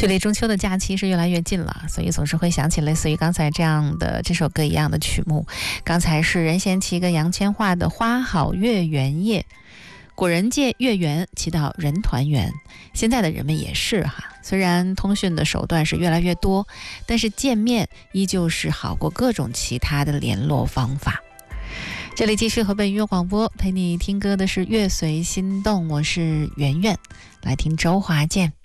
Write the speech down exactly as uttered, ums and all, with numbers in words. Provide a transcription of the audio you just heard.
距离中秋的假期是越来越近了，所以总是会想起类似于刚才这样的这首歌一样的曲目。刚才是任贤齐跟杨千嬅的《花好月圆夜》，古人借月圆，祈祷人团圆。现在的人们也是哈，虽然通讯的手段是越来越多，但是见面依旧是好过各种其他的联络方法。这里继续河北音乐广播，陪你听歌的是乐随心动，我是圆圆，来听周华健。